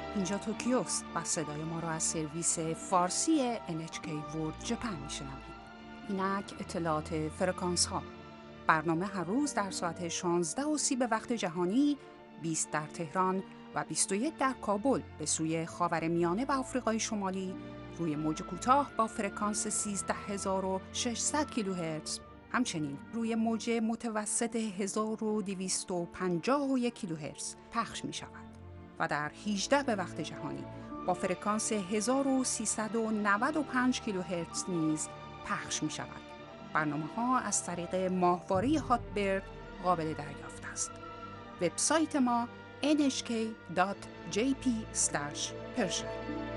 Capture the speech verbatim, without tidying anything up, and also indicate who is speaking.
Speaker 1: اینجا توکیوست و صدای ما را از سرویس فارسی ان اچ کی ورلد ژاپن میشنوید. اینک اطلاعات فرکانس ها. برنامه هر روز در ساعت شانزده و سی به وقت جهانی، بیست در تهران و بیست و یک در کابل به سوی خاورمیانه و آفریقای شمالی روی موج کوتاه با فرکانس سیزده هزار و ششصد کیلوهرتز، همچنین روی موج متوسط هزار و دویست و پنجاه و یک کیلوهرتز پخش می شود و در هجده به وقت جهانی با فرکانس هزار و سیصد و نود و پنج کیلوهرتز نیز پخش می شود. برنامه ها از طریق ماهواره هاتبرد قابل دریافت است. وبسایت ما ان اچ کی دات جی پی اسلش پرشن